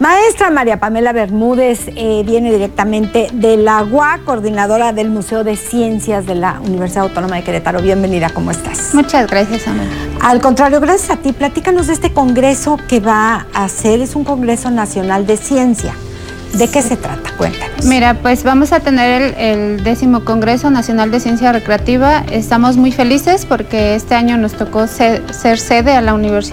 Maestra María Pamela Bermúdez viene directamente de la UAC, coordinadora del Museo de Ciencias de la Universidad Autónoma de Querétaro. Bienvenida, ¿cómo estás? Muchas gracias, Amel. Al contrario, gracias a ti. Platícanos de este congreso que va a hacer. Es un Congreso Nacional de Ciencia. ¿De qué se trata? Cuéntanos. Mira, pues vamos a tener el 10º Congreso Nacional de Ciencia Recreativa. Estamos muy felices porque este año nos tocó ser sede a la Universidad